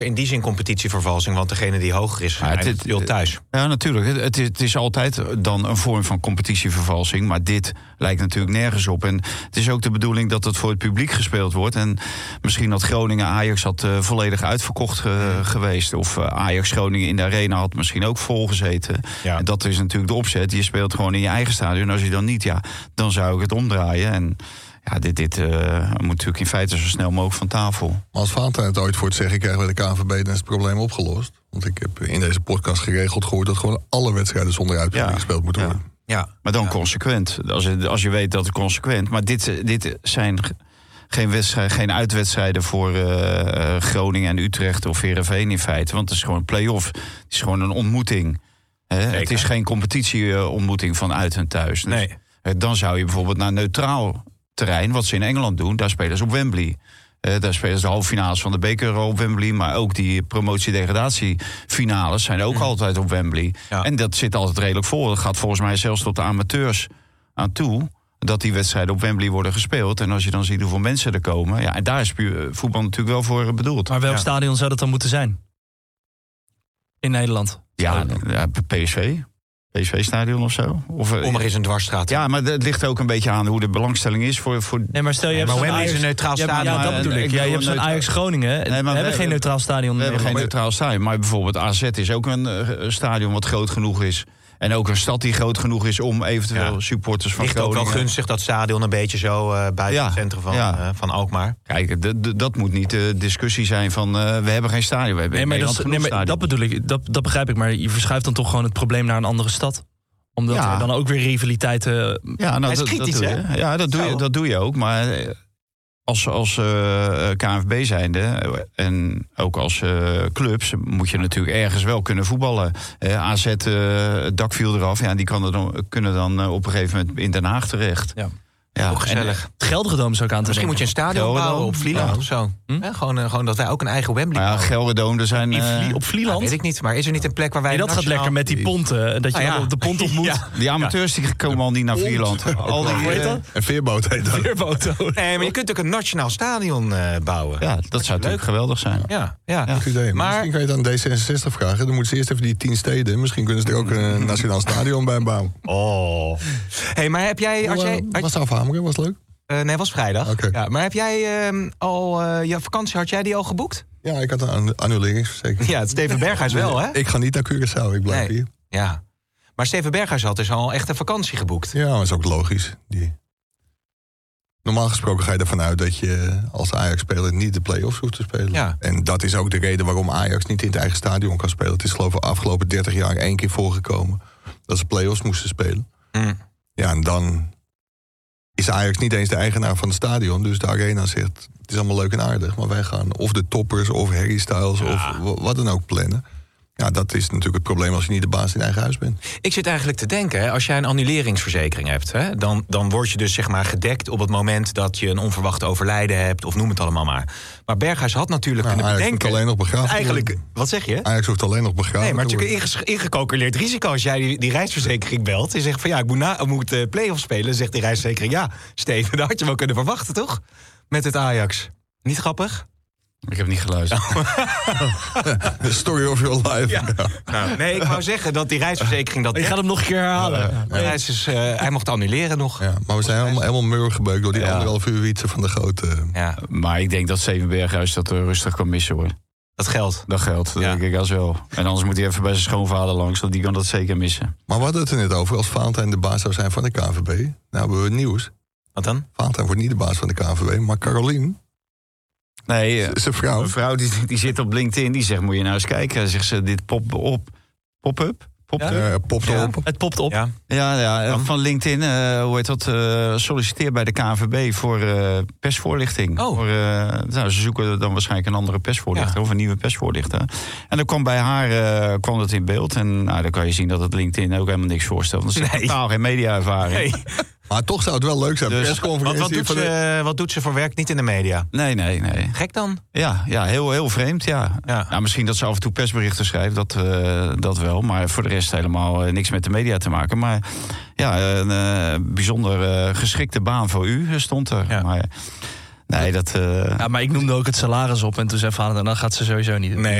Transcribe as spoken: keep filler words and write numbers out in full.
in die zin competitievervalsing, want degene die hoger is, ja, het speelt thuis. Ja, natuurlijk. Het, het, is, het is altijd dan een vorm van competitievervalsing, maar dit lijkt natuurlijk nergens op. En het is ook de bedoeling dat het voor het publiek gespeeld wordt. En misschien dat Groningen-Ajax had uh, volledig uitverkocht uh, mm. geweest. Of uh, Ajax-Groningen in de arena had misschien ook volgezeten. Ja. En dat is natuurlijk de opzet. Je speelt gewoon in je eigen stadion. Als je dan niet, ja, dan zou ik het omdraaien. En ja, dit, dit uh, moet natuurlijk in feite zo snel mogelijk van tafel. Maar als Valentijn het ooit voor het zeggen krijgen bij de K N V B, dan is het probleem opgelost. Want ik heb in deze podcast geregeld gehoord dat gewoon alle wedstrijden zonder uitzending ja. gespeeld moeten worden. Ja, ja. Maar dan ja. consequent. Als je, als je weet dat het consequent. Maar dit, dit zijn geen, wedstrijd, geen uitwedstrijden voor uh, Groningen en Utrecht of Heerenveen in feite. Want het is gewoon een play-off. Het is gewoon een ontmoeting. Hè? Het is geen competitieontmoeting van uit en thuis. Dus nee. Dan zou je bijvoorbeeld naar neutraal terrein, wat ze in Engeland doen, daar spelen ze op Wembley. Uh, daar spelen ze de halve finales van de beker op Wembley, maar ook die promotie-degradatiefinales zijn ook mm. altijd op Wembley. Ja. En dat zit altijd redelijk vol. Dat gaat volgens mij zelfs tot de amateurs aan toe, dat die wedstrijden op Wembley worden gespeeld. En als je dan ziet hoeveel mensen er komen, ja, en daar is voetbal natuurlijk wel voor bedoeld. Maar welk ja. stadion zou dat dan moeten zijn? In Nederland? Ja, ja P S V. P S V-stadion of zo. Of, Om er eens een dwarsstraat. Ja, maar het ligt ook een beetje aan hoe de belangstelling is voor. voor nee, maar stel je ja, hebt maar zo'n Ajax, een neutraal stadion. Ja, dat bedoel ik. Ja, je hebt zo'n Ajax-Groningen. Nee, we hebben we, geen neutraal stadion. We hebben geen neutraal stadion. Maar bijvoorbeeld A Z is ook een uh, stadion wat groot genoeg is. En ook een stad die groot genoeg is om eventueel ja. supporters van Ligt Groningen. Ligt ook wel gunstig dat stadion een beetje zo uh, buiten ja. het centrum van, ja. uh, van Alkmaar. Kijk, d- d- dat moet niet de discussie zijn van uh, we hebben geen stadion. We hebben nee, maar, dat, nee, maar dat bedoel ik. Dat, dat begrijp ik. Maar je verschuift dan toch gewoon het probleem naar een andere stad. Omdat ja. er dan ook weer rivaliteiten. Ja, nou, dat, kritisch, dat doe je. Ja, dat doe, je, dat doe je ook. Maar als, als uh, K N V B zijnde en ook als uh, clubs moet je natuurlijk ergens wel kunnen voetballen. Uh, A Z, uh, het dak viel eraf. Ja, die kan er dan, kunnen dan uh, op een gegeven moment in Den Haag terecht. Ja. Ja, ook gezellig. Het Gelderdoom zou ik aan te Misschien denken. moet je een stadion Gelderdoom bouwen op Vlieland ja. of zo. Hm? Ja, gewoon, uh, gewoon dat wij ook een eigen Wembley ja, Gelderdoom, er zijn... Uh, Vlie- op Vlieland? Ja, weet ik niet, maar is er niet een plek waar wij... Nee, dat nationaal... gaat lekker met die ponten. Dat je ah, ja. op de pont ontmoet. Ja. Die amateurs die komen al niet naar Vlieland. Al die, Hoe heet dat? Een veerboot heet dat. Veerboot. Nee, maar je kunt ook een nationaal stadion uh, bouwen. Ja, dat, dat zou natuurlijk geweldig zijn. Ja, ja. ja. Idee. Maar misschien kan je het aan D zesenzestig vragen. Dan moeten ze eerst even die tien steden. Misschien kunnen ze er ook een nationaal stadion bij bouwen. Oh. Hey, maar heb jij... Als jij als... Was het afhameren? Was het leuk? Uh, nee, was vrijdag. Okay. Ja, maar heb jij uh, al uh, je vakantie, had jij die al geboekt? Ja, ik had een annuleringsverzekering. Ja, het Steven Berghuis wel, hè? Ik ga niet naar Curaçao, ik blijf nee. hier. Ja, maar Steven Berghuis had dus al echt een vakantie geboekt. Ja, dat is ook logisch. Die... Normaal gesproken ga je ervan uit dat je als Ajax-speler niet de play-offs hoeft te spelen. Ja. En dat is ook de reden waarom Ajax niet in het eigen stadion kan spelen. Het is geloof ik de afgelopen dertig jaar één keer voorgekomen dat ze play-offs moesten spelen. Mm. Ja, en dan is Ajax niet eens de eigenaar van het stadion. Dus de arena zegt, het is allemaal leuk en aardig, maar wij gaan of de toppers of Harry Styles ja. of wat dan ook plannen. Ja, dat is natuurlijk het probleem als je niet de baas in eigen huis bent. Ik zit eigenlijk te denken, hè, als jij een annuleringsverzekering hebt, hè, dan, dan word je dus zeg maar gedekt op het moment dat je een onverwacht overlijden hebt, of noem het allemaal maar. Maar Berghuis had natuurlijk nou, kunnen Ajax bedenken. Alleen nog begraven. Eigenlijk, wat zeg je? Ajax hoeft alleen nog begraven. Nee, maar natuurlijk een inges- ingecalculeerd risico als jij die, die reisverzekering belt en zegt van ja, ik moet, na, ik moet uh, play-offs spelen, zegt die reisverzekering ja, Steven, dat had je wel kunnen verwachten, toch? Met het Ajax. Niet grappig? Ik heb niet geluisterd. The story of your life. Ja. Ja. Nou, nee, ik wou zeggen dat die reisverzekering... dat je gaat hem nog een keer herhalen. Ja, ja. Ja. Dus, uh, hij mocht annuleren nog. Ja, maar we zijn helemaal, helemaal murgebeukt door die ja. anderhalf uur wietsen van de grote... Ja. Maar ik denk dat Steven Berghuis dat uh, rustig kan missen, hoor. Dat geldt? Dat geldt, dat ja. denk ik als wel. En anders moet hij even bij zijn schoonvader langs, want die kan dat zeker missen. Maar we hadden het er net over, als Valentijn de baas zou zijn van de K N V B. Nou hebben we nieuws. Wat dan? Valentijn wordt niet de baas van de K N V B, maar Carolien... Nee, zijn vrouw. Een vrouw die, die zit op LinkedIn, die zegt, moet je nou eens kijken. Zegt ze, dit pop op, pop-up? Pop ja, ja, popt ja. op. Het popt op. Ja, ja, ja van LinkedIn, uh, hoe heet dat, uh, solliciteer bij de K N V B voor uh, persvoorlichting. Oh. Voor, uh, nou, ze zoeken dan waarschijnlijk een andere persvoorlichter, ja. of een nieuwe persvoorlichter. En dan kwam bij haar uh, kwam dat in beeld. En nou, dan kan je zien dat het LinkedIn ook helemaal niks voorstelt. Want ze heeft nee. totaal geen media-ervaring. Nee. Maar toch zou het wel leuk zijn. Dus, persconferentie wat, wat, doet ze, de... wat doet ze voor werk? Niet in de media? Nee, nee, nee. Gek dan? Ja, ja heel, heel vreemd, ja. ja. Nou, misschien dat ze af en toe persberichten schrijft, dat, uh, dat wel. Maar voor de rest helemaal uh, niks met de media te maken. Maar ja, een uh, bijzonder uh, geschikte baan voor u stond er. Ja. Maar, Nee, dat... Uh... Ja, maar ik noemde ook het salaris op en toen zei Vader, dan gaat ze sowieso niet doen. Nee.